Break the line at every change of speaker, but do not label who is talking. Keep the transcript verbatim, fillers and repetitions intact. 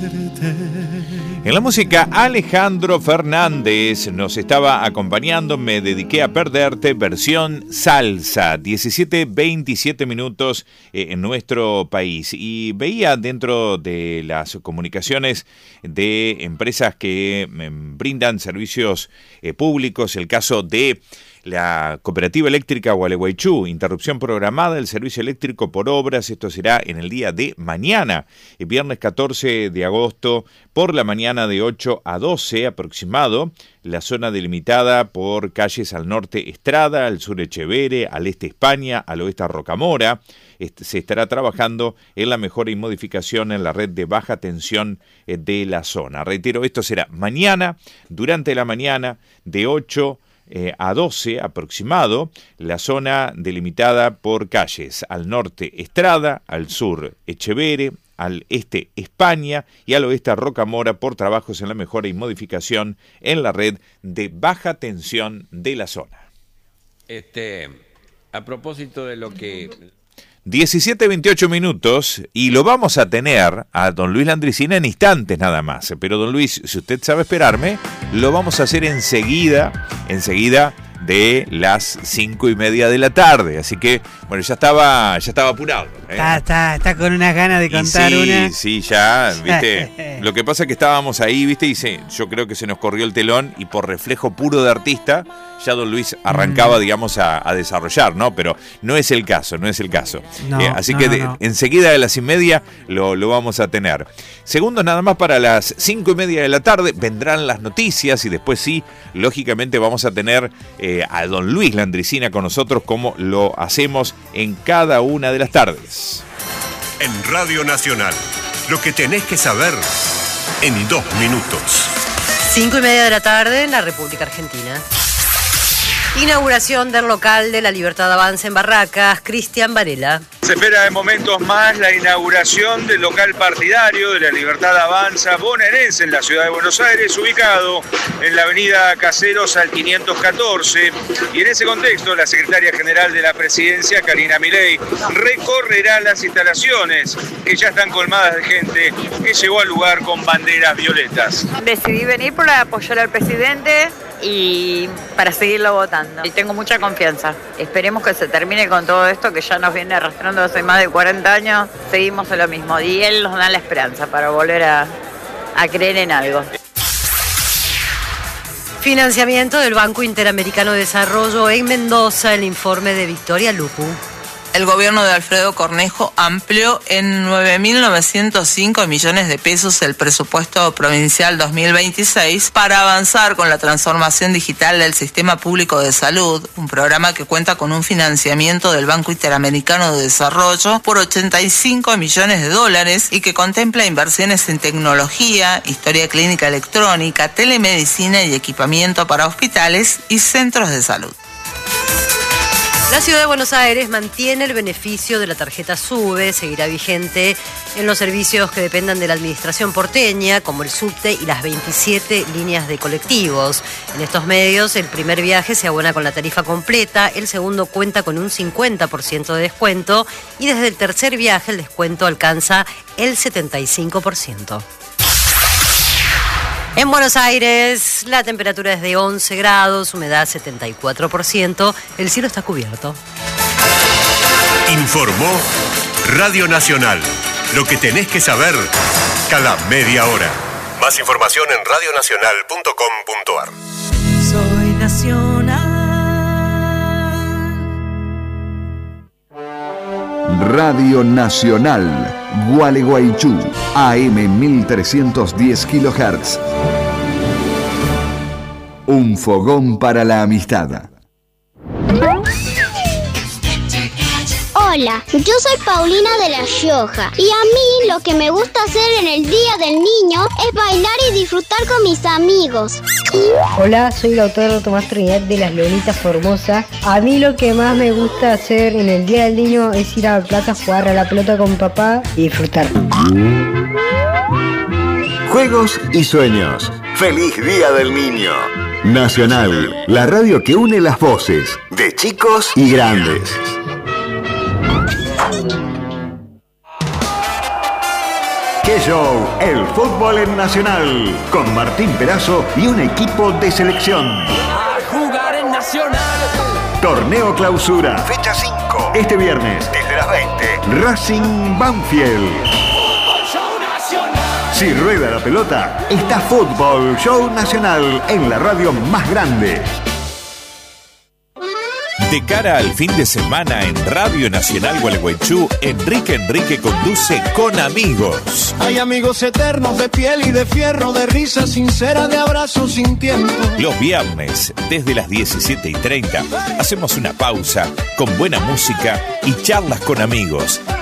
En la música, Alejandro Fernández nos estaba acompañando. Me dediqué a perderte, versión salsa, diecisiete veintisiete minutos eh, en nuestro país. Y veía dentro de las comunicaciones de empresas que eh, brindan servicios eh, públicos, el caso de la Cooperativa Eléctrica Gualeguaychú, interrupción programada del servicio eléctrico por obras. Esto será en el día de mañana, el viernes catorce de agosto, por la mañana de ocho a doce aproximado. La zona delimitada por calles al norte Estrada, al sur Echevere, al este España, al oeste Rocamora. Se estará trabajando en la mejora y modificación en la red de baja tensión de la zona. Reitero, esto será mañana, durante la mañana, de ocho Eh, a doce aproximado, la zona delimitada por calles al norte Estrada, al sur Echevere, al este España y al oeste Rocamora, por trabajos en la mejora y modificación en la red de baja tensión de la zona.
Este, a propósito de lo que...
diecisiete veintiocho minutos, y lo vamos a tener a don Luis Landricina en instantes nada más. Pero don Luis, si usted sabe esperarme, lo vamos a hacer enseguida, enseguida de las cinco y media de la tarde. Así que, bueno, ya estaba, ya estaba apurado. ¿eh?
Está, está, está con unas ganas de contar
y sí,
una.
Sí, ya, viste. Lo que pasa es que estábamos ahí, viste, y se, yo creo que se nos corrió el telón y por reflejo puro de artista, ya don Luis arrancaba, mm. digamos, a, a desarrollar, ¿no? Pero no es el caso, no es el caso.
No,
eh, así
no,
que
no,
de,
no.
enseguida de las y media lo, lo vamos a tener. Segundos nada más para las cinco y media de la tarde, vendrán las noticias y después sí, lógicamente vamos a tener eh, a don Luis Landricina con nosotros, como lo hacemos en cada una de las tardes.
En Radio Nacional, lo que tenés que saber en dos minutos.
Cinco y media de la tarde en la República Argentina. Inauguración del local de La Libertad Avanza en Barracas, Cristian Varela.
Se espera en momentos más la inauguración del local partidario de La Libertad Avanza bonaerense en la ciudad de Buenos Aires, ubicado en la avenida Caseros al quinientos catorce. Y en ese contexto, la secretaria general de la presidencia, Karina Milei, recorrerá las instalaciones que ya están colmadas de gente que llegó al lugar con banderas violetas.
Decidí venir para apoyar al presidente y para seguirlo votando. Y tengo mucha confianza. Esperemos que se termine con todo esto que ya nos viene arrastrando hace más de cuarenta años. Seguimos en lo mismo y él nos da la esperanza para volver a, a creer en algo.
Financiamiento del Banco Interamericano de Desarrollo en Mendoza, el informe de Victoria Lupu.
El gobierno de Alfredo Cornejo amplió en nueve mil novecientos cinco millones de pesos el presupuesto provincial dos mil veintiséis para avanzar con la transformación digital del sistema público de salud, un programa que cuenta con un financiamiento del Banco Interamericano de Desarrollo por ochenta y cinco millones de dólares y que contempla inversiones en tecnología, historia clínica electrónica, telemedicina y equipamiento para hospitales y centros de salud.
La Ciudad de Buenos Aires mantiene el beneficio de la tarjeta SUBE, seguirá vigente en los servicios que dependan de la administración porteña, como el subte y las veintisiete líneas de colectivos. En estos medios, el primer viaje se abona con la tarifa completa, el segundo cuenta con un cincuenta por ciento de descuento y desde el tercer viaje el descuento alcanza el setenta y cinco por ciento. En Buenos Aires, la temperatura es de once grados, humedad setenta y cuatro por ciento, el cielo está cubierto.
Informó Radio Nacional. Lo que tenés que saber cada media hora. Más información en radio nacional punto com punto a r.
Soy nacional.
Radio Nacional, Gualeguaychú, A M mil trescientos diez kilohertz. Un fogón para la amistad.
Hola, yo soy Paulina de La Rioja y a mí lo que me gusta hacer en el Día del Niño es bailar y disfrutar con mis amigos.
Hola, soy el autor Tomás Trinidad de Las Leonitas Formosa. A mí lo que más me gusta hacer en el Día del Niño es ir a la plaza a jugar a la pelota con papá y disfrutar.
Juegos y sueños. ¡Feliz Día del Niño! Nacional, la radio que une las voces de chicos y grandes. ¿Qué Show, el fútbol en Nacional, con Martín Perazo y un equipo de selección.
A jugar en Nacional.
Torneo Clausura, fecha cinco, este viernes, desde las veinte, Racing Banfield. Si rueda la pelota, está Fútbol Show Nacional en la radio más grande.
De cara al fin de semana en Radio Nacional Gualeguaychú, Enrique Enrique conduce Con Amigos.
Hay amigos eternos de piel y de fierro, de risa sincera, de abrazos sin tiempo.
Los viernes, desde las diecisiete y treinta, hacemos una pausa con buena música y charlas con amigos.